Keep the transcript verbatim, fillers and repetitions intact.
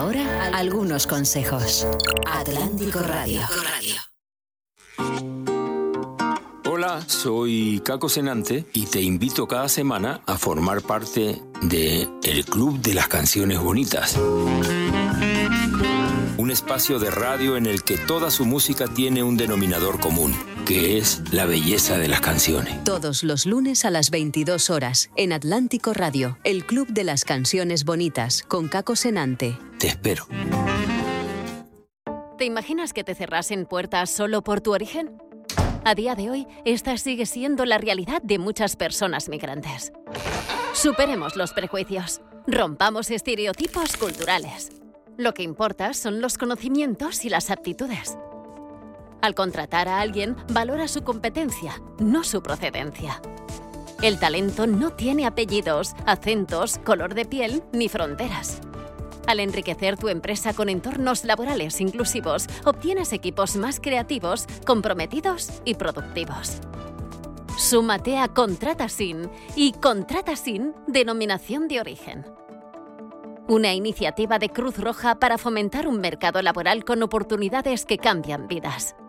ahora, algunos consejos. Atlántico Radio. Hola, soy Caco Senante y te invito cada semana a formar parte de El Club de las Canciones Bonitas. Un espacio de radio en el que toda su música tiene un denominador común, que es la belleza de las canciones. Todos los lunes a las veintidós horas, en Atlántico Radio, El Club de las Canciones Bonitas, con Caco Senante. Te espero. ¿Te imaginas que te cerrasen puertas solo por tu origen? A día de hoy, esta sigue siendo la realidad de muchas personas migrantes. Superemos los prejuicios. Rompamos estereotipos culturales. Lo que importa son los conocimientos y las aptitudes. Al contratar a alguien, valora su competencia, no su procedencia. El talento no tiene apellidos, acentos, color de piel ni fronteras. Al enriquecer tu empresa con entornos laborales inclusivos, obtienes equipos más creativos, comprometidos y productivos. Súmate a Contrata Sin y Contrata Sin, denominación de origen. Una iniciativa de Cruz Roja para fomentar un mercado laboral con oportunidades que cambian vidas.